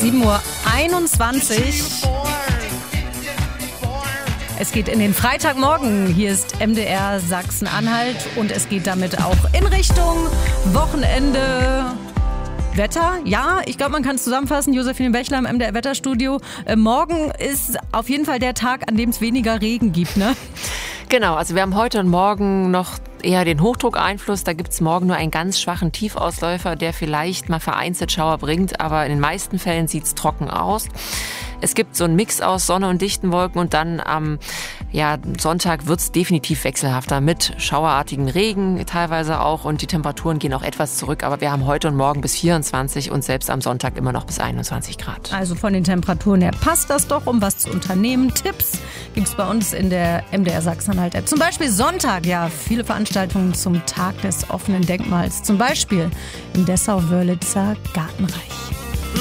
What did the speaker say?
7:21 Uhr. Es geht in den Freitagmorgen. Hier ist MDR Sachsen-Anhalt und es geht damit auch in Richtung Wochenende. Wetter, ja, ich glaube, man kann es zusammenfassen. Josephine Bächler im MDR Wetterstudio. Morgen ist auf jeden Fall der Tag, an dem es weniger Regen gibt, ne? Genau, also wir haben heute und morgen noch eher den Hochdruckeinfluss. Da gibt's morgen nur einen ganz schwachen Tiefausläufer, der vielleicht mal vereinzelt Schauer bringt, aber in den meisten Fällen sieht's trocken aus. Es gibt so einen Mix aus Sonne und dichten Wolken und dann am Sonntag wird's definitiv wechselhafter mit schauerartigen Regen teilweise auch und die Temperaturen gehen auch etwas zurück, aber wir haben heute und morgen bis 24 und selbst am Sonntag immer noch bis 21 Grad. Also von den Temperaturen her passt das doch, um was zu unternehmen. Tipps gibt's bei uns in der MDR Sachsen-Anhalt-App. Zum Beispiel Sonntag, viele Veranstaltungen zum Tag des offenen Denkmals. Zum Beispiel im Dessau-Wörlitzer Gartenreich.